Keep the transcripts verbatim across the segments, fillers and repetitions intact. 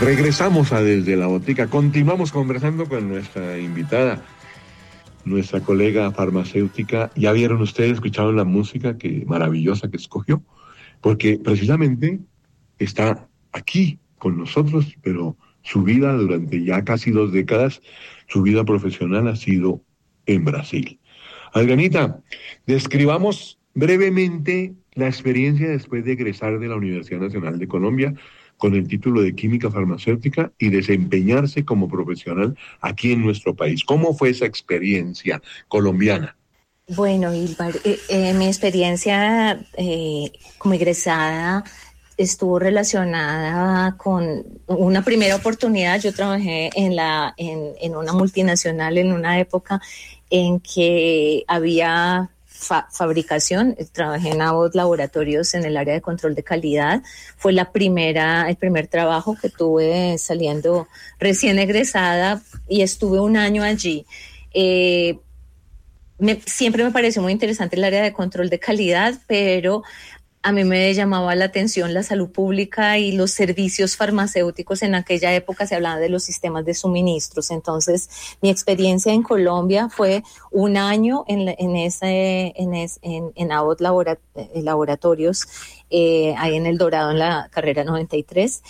Regresamos a Desde la Botica. Continuamos conversando con nuestra invitada, nuestra colega farmacéutica. Ya vieron ustedes, escucharon la música que maravillosa que escogió, porque precisamente está aquí con nosotros, pero su vida durante ya casi dos décadas, su vida profesional ha sido en Brasil. Adrianita, describamos brevemente la experiencia después de egresar de la Universidad Nacional de Colombia con el título de Química Farmacéutica y desempeñarse como profesional aquí en nuestro país. ¿Cómo fue esa experiencia colombiana? Bueno, Ilmar, eh, eh, mi experiencia eh, como egresada estuvo relacionada con una primera oportunidad. Yo trabajé en, la, en, en una multinacional en una época en que había fa- fabricación. Trabajé en Abbott Laboratorios en el área de control de calidad. Fue la primera, el primer trabajo que tuve saliendo recién egresada y estuve un año allí. Eh, me, siempre me pareció muy interesante el área de control de calidad, pero a mí me llamaba la atención la salud pública y los servicios farmacéuticos. En aquella época se hablaba de los sistemas de suministros. Entonces, mi experiencia en Colombia fue un año en, en, ese, en, ese, en, en Abbott Labora, Laboratorios, eh, ahí en El Dorado, en la carrera noventa y tres,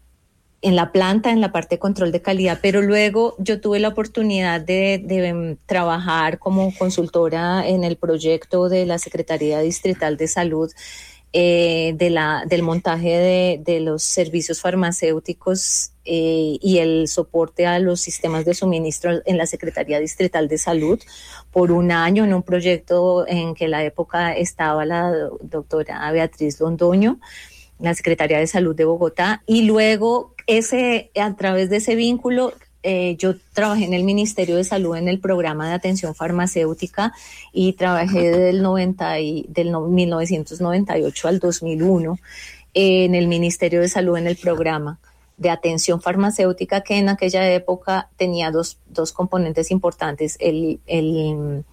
en la planta, en la parte de control de calidad, pero luego yo tuve la oportunidad de, de um, trabajar como consultora en el proyecto de la Secretaría Distrital de Salud, Eh, de la, del montaje de, de los servicios farmacéuticos eh, y el soporte a los sistemas de suministro en la Secretaría Distrital de Salud por un año en un proyecto en que en la época estaba la doctora Beatriz Londoño, la Secretaría de Salud de Bogotá, y luego ese, a través de ese vínculo Eh, yo trabajé en el Ministerio de Salud en el programa de atención farmacéutica y trabajé del, noventa y, del no, mil novecientos noventa y ocho al dos mil uno eh, en el Ministerio de Salud en el programa de atención farmacéutica, que en aquella época tenía dos, dos componentes importantes, el, el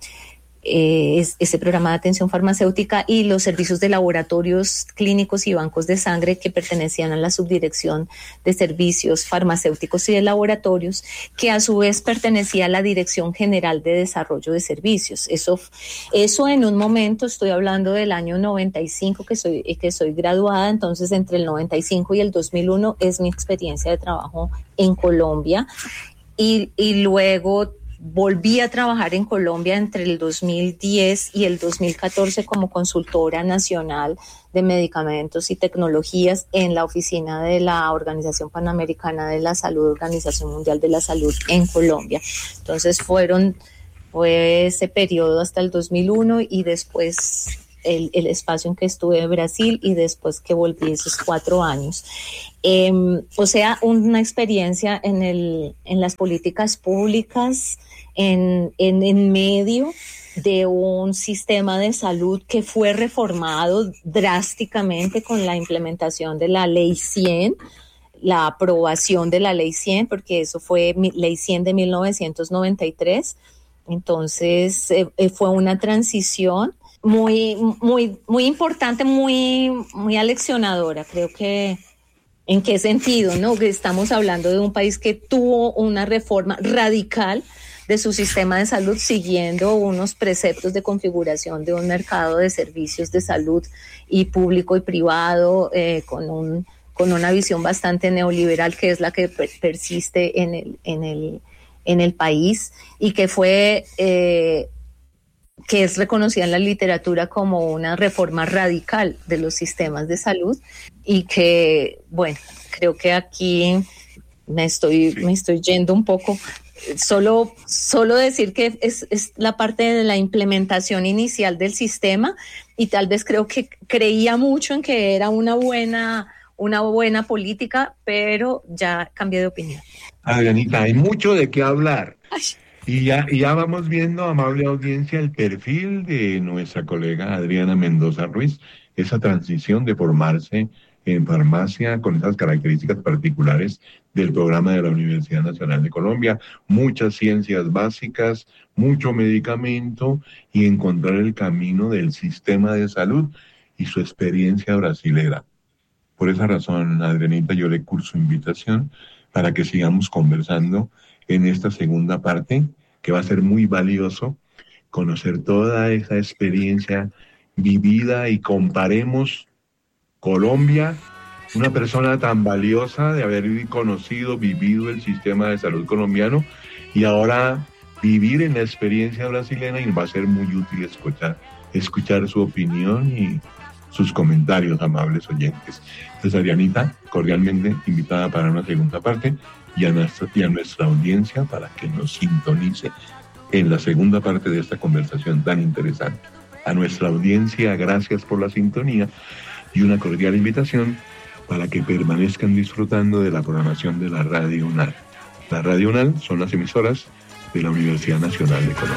eh, ese programa de atención farmacéutica y los servicios de laboratorios clínicos y bancos de sangre que pertenecían a la subdirección de servicios farmacéuticos y de laboratorios, que a su vez pertenecía a la Dirección General de Desarrollo de Servicios. Eso, eso en un momento, estoy hablando del año noventa y cinco, que soy, que soy graduada, entonces entre el noventa y cinco y el dos mil uno es mi experiencia de trabajo en Colombia, y, y luego volví a trabajar en Colombia entre el dos mil diez y el dos mil catorce como consultora nacional de medicamentos y tecnologías en la oficina de la Organización Panamericana de la Salud, Organización Mundial de la Salud en Colombia. Entonces fueron, fue ese periodo hasta el dos mil uno y después el, el espacio en que estuve en Brasil y después que volví esos cuatro años. Eh, o sea, una experiencia en, el, en las políticas públicas, en, en, en medio de un sistema de salud que fue reformado drásticamente con la implementación de la Ley cien, la aprobación de la Ley cien, porque eso fue Ley cien de mil novecientos noventa y tres. Entonces, eh, fue una transición muy, muy, muy importante, muy, muy aleccionadora. Creo que ¿en qué sentido, no? Que estamos hablando de un país que tuvo una reforma radical de su sistema de salud, siguiendo unos preceptos de configuración de un mercado de servicios de salud y público y privado, eh, con un con una visión bastante neoliberal, que es la que per- persiste en el en el en el país, y que fue eh, que es reconocida en la literatura como una reforma radical de los sistemas de salud, y que, bueno, creo que aquí me estoy, me estoy yendo un poco. Solo, solo decir que es, es la parte de la implementación inicial del sistema, y tal vez creo que creía mucho en que era una buena, una buena política, pero ya cambié de opinión. Adrianita, hay mucho de qué hablar. Ay. Y ya, y ya vamos viendo, amable audiencia, el perfil de nuestra colega Adriana Mendoza Ruiz, esa transición de formarse en farmacia con esas características particulares del programa de la Universidad Nacional de Colombia, muchas ciencias básicas, mucho medicamento y encontrar el camino del sistema de salud y su experiencia brasilera. Por esa razón, Adrianita, yo le curso invitación para que sigamos conversando en esta segunda parte, que va a ser muy valioso conocer toda esa experiencia vivida y comparemos Colombia, una persona tan valiosa de haber conocido, vivido el sistema de salud colombiano y ahora vivir en la experiencia brasileña, y va a ser muy útil escuchar, escuchar su opinión y sus comentarios, amables oyentes. Entonces, Adrianita, cordialmente invitada para una segunda parte y a nuestra, y a nuestra audiencia para que nos sintonice en la segunda parte de esta conversación tan interesante. A nuestra audiencia, gracias por la sintonía y una cordial invitación para que permanezcan disfrutando de la programación de la Radio UNAL. La Radio UNAL son las emisoras de la Universidad Nacional de Colombia.